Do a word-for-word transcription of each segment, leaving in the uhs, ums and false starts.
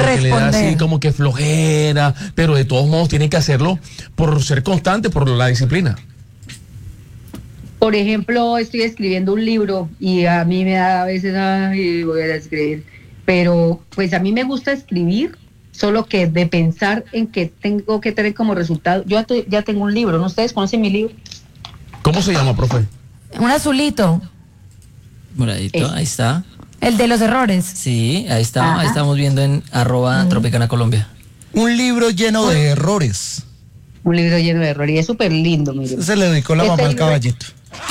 porque le da así como que flojera, pero de todos modos tiene que hacerlo por ser constante, por la disciplina. Por ejemplo, estoy escribiendo un libro y a mí me da a veces, ay, voy a escribir, pero pues a mí me gusta escribir, solo que de pensar en que tengo que tener como resultado, yo ya, te, ya tengo un libro, ¿no? ¿Ustedes conocen mi libro? ¿Cómo se llama, profe? Un azulito. Moradito, ahí está. El de los errores. Sí, ahí está, Ajá. ahí estamos viendo en arroba Mm. Tropicana Colombia. Un libro lleno de errores. Un libro lleno de errores y es súper lindo, mire. Se le dedicó la Este mamá al libro- caballito.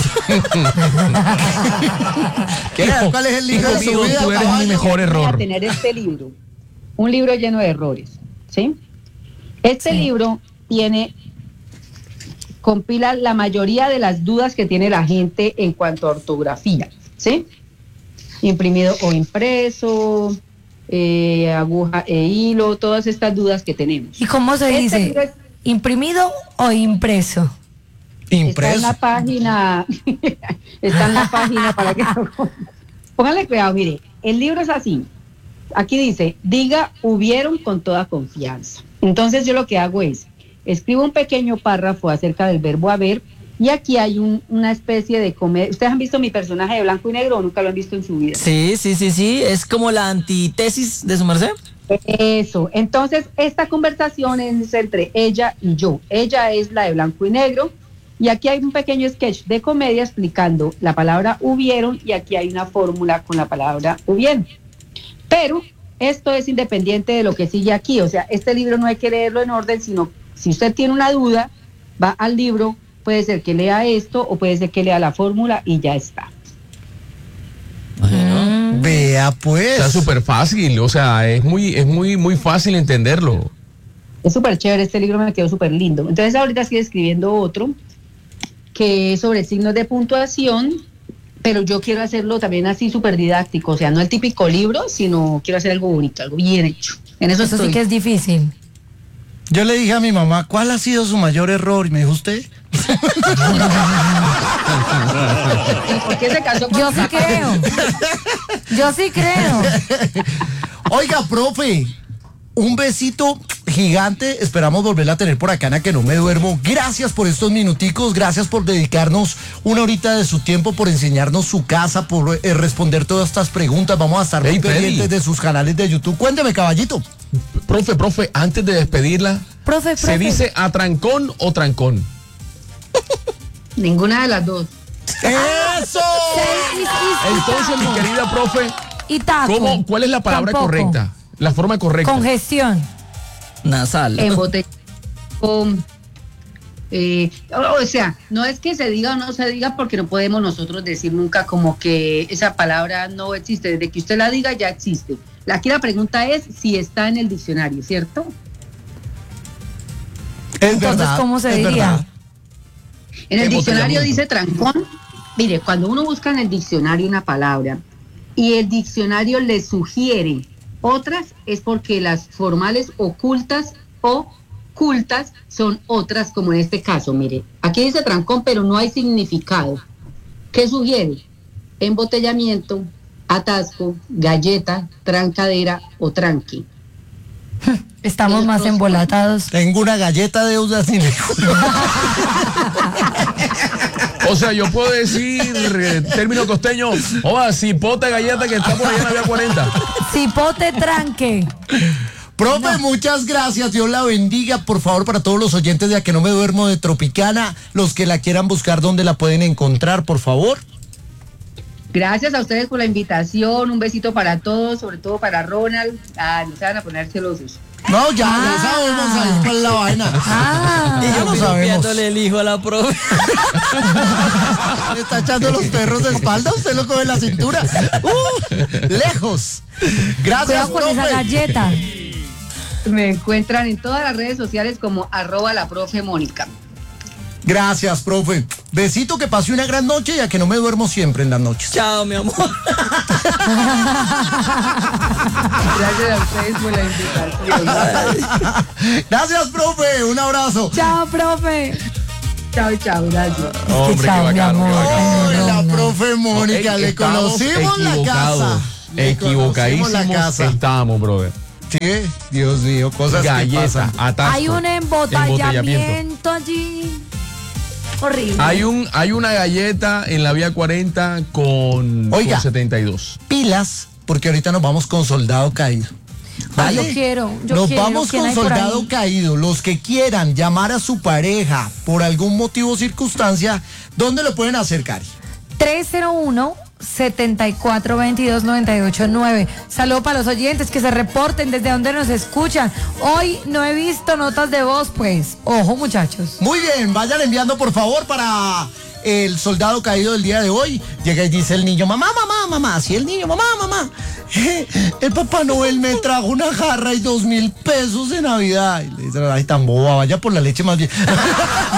¿Qué? ¿Cuál es el libro de su Hijo mío, vida? tú eres mi caballo? mejor Voy a error. tener este libro, un libro lleno de errores, ¿sí? Este Sí. libro tiene, compila la mayoría de las dudas que tiene la gente en cuanto a ortografía, ¿sí? Imprimido o impreso, eh, aguja e hilo, todas estas dudas que tenemos. ¿Y cómo se Este dice? libro es- ¿Imprimido o impreso? Está en Impreso. la página, está en la página para que lo compren. Pónganle cuidado, mire, el libro es así. Aquí dice, diga hubieron con toda confianza. Entonces yo lo que hago es, escribo un pequeño párrafo acerca del verbo haber y aquí hay un, una especie de comedia. ¿Ustedes han visto mi personaje de blanco y negro o nunca lo han visto en su vida? Sí, sí, sí, sí, es como la antítesis de su merced. Eso, entonces esta conversación es entre ella y yo. Ella es la de blanco y negro y aquí hay un pequeño sketch de comedia explicando la palabra hubieron y aquí hay una fórmula con la palabra hubieron. Pero esto es independiente de lo que sigue aquí, o sea, este libro no hay que leerlo en orden, sino si usted tiene una duda, va al libro, puede ser que lea esto o puede ser que lea la fórmula y ya está. Bueno, Vea pues. Está súper fácil, o sea, es muy, es muy, muy fácil entenderlo. Es súper chévere, este libro me quedó súper lindo. Entonces ahorita estoy escribiendo otro que es sobre signos de puntuación, pero yo quiero hacerlo también así súper didáctico, o sea, no el típico libro, sino quiero hacer algo bonito, algo bien hecho. En eso, Eso estoy. sí que es difícil. Yo le dije a mi mamá, ¿cuál ha sido su mayor error? Y me dijo, ¿usted? ¿Por qué se casó con Yo sí creo. Yo sí creo. Oiga, profe, un besito gigante. Esperamos volverla a tener por acá en A Que No Me Duermo. Gracias por estos minuticos, gracias por dedicarnos una horita de su tiempo, por enseñarnos su casa, por eh, responder todas estas preguntas. Vamos a estar muy Hey, Freddy. pendientes de sus canales de YouTube. Cuénteme, caballito. Profe, profe, antes de despedirla, Profe, ¿se profe. dice atrancón o trancón? ninguna de las dos. ¡Eso! Sí, sí, sí, Entonces, mi taco. querida profe, Y taco. ¿cómo, ¿cuál es la palabra Tampoco. correcta? La forma correcta. Congestión. nasal. En botella. con, eh, o, o sea, no es que se diga o no se diga porque no podemos nosotros decir nunca como que esa palabra no existe. Desde que usted la diga ya existe. Aquí la pregunta es si está en el diccionario, ¿cierto? Es Entonces, verdad, ¿cómo se es diría? verdad. En el diccionario Embotellamiento. dice trancón. Mire, cuando uno busca en el diccionario una palabra y el diccionario le sugiere otras, es porque las formales ocultas o cultas son otras, como en este caso. Mire, aquí dice trancón, pero no hay significado. ¿Qué sugiere? Embotellamiento, atasco, galleta, trancadera o tranqui. Estamos Ellos más dos- embolatados. Tengo una galleta de usa sin O sea, yo puedo decir, eh, término costeño, oa, cipote galleta que está por allá en la vía cuarenta. Cipote tranque. Profe, muchas gracias, Dios la bendiga. Por favor, para todos los oyentes de A Que No Me Duermo de Tropicana, los que la quieran buscar, ¿dónde la pueden encontrar, por favor? Gracias a ustedes por la invitación, un besito para todos, sobre todo para Ronald. Ah, no se van a poner celosos. No, ya, Ah. ya sabemos ahí cuál es la vaina. Ah. Y ya lo sabemos. Pidiéndole el hijo a la profe. Le está echando los perros de espalda, usted lo coge en la cintura. Uh, lejos. Gracias, Cuidado con esa profe. galleta. Me encuentran en todas las redes sociales como arroba la profe Mónica. Gracias, profe. Besito, que pase una gran noche y a que no me duermo siempre en las noches. Chao, mi amor. Gracias a ustedes por la invitación. Gracias, profe. Un abrazo. Chao, profe. Chao, chao, gracias. Hombre, qué chao, mi bacano, qué amor. bacano. Ay, la no. profe Mónica, Ey, le estamos conocimos la equivocados, casa. Le conocimos Equivocadísimos la casa. estamos, brother. Sí, Dios mío, cosas que Galleta, pasan. atasco. Hay un embotellamiento allí. Horrible. Hay un hay una galleta en la vía cuarenta con, Oiga. con setenta y dos. Pilas, porque ahorita nos vamos con Soldado Caído. Ay, ¿Vale? yo quiero, yo Nos quiero. vamos ¿Quién con hay por Soldado ahí? Caído. Los que quieran llamar a su pareja por algún motivo o circunstancia, ¿dónde lo pueden hacer, Cari? tres cero uno, setenta y cuatro, veintidós, noventa y ocho, nueve. Saludos para los oyentes que se reporten desde donde nos escuchan. Hoy no he visto notas de voz, pues. Ojo, muchachos. Muy bien, vayan enviando por favor para el Soldado Caído del día de hoy. Llega y dice el niño, mamá, mamá, mamá. Sí, el niño, mamá, mamá. El Papá Noel me trajo una jarra y dos mil pesos de Navidad. Y le dice, ay, tan boba, vaya por la leche más bien.